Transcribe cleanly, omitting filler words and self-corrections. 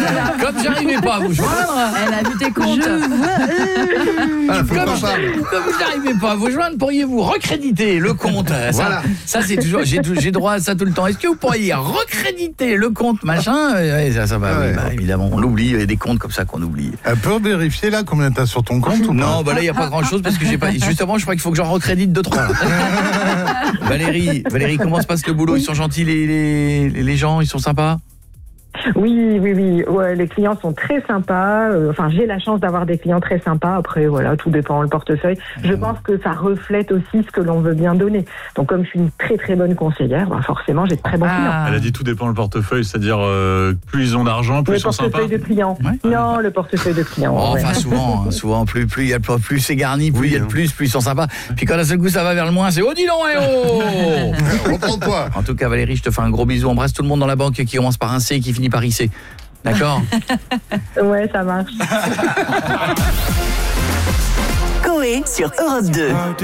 Comme j'arrivais pas à vous joindre, Elle a vu tes comptes. comme vous n'arrivez pas à vous joindre, pourriez-vous recréditer le compte? Voilà. Ça c'est toujours, j'ai droit à ça tout le temps. Est-ce que vous pourriez recréditer le compte machin? Ça va, oui, bah, évidemment, on oublie, il y a des comptes comme ça qu'on oublie. Elle peut vérifier là combien t'as sur ton compte ou pas? Non, bah là il y a pas grand-chose parce que j'ai pas. Justement, je crois qu'il faut que j'en recrédite 2-3. Valérie, comment se passe le boulot? Ils sont gentils les gens, ils sont sympas? Oui. Ouais, les clients sont très sympas. Enfin, j'ai la chance d'avoir des clients très sympas. Après, voilà, tout dépend le portefeuille. Je pense que ça reflète aussi ce que l'on veut bien donner. Donc, comme je suis une très très bonne conseillère, bah, forcément, j'ai de très bons clients. Elle a dit tout dépend le portefeuille, c'est-à-dire plus ils ont d'argent, plus ils sont sympas. Le portefeuille de clients. Ouais. Non, le portefeuille de clients. Oh, enfin souvent plus il y a plus c'est garni, plus il y a de plus ils sont sympas. Puis quand d'un seul coup ça va vers le moins, c'est oh dis donc Reprends-toi. En tout cas Valérie, je te fais un gros bisou, embrasse tout le monde dans la banque qui commence par un C et qui finit par IC. D'accord? Ouais, ça marche. Coé sur Europe 2.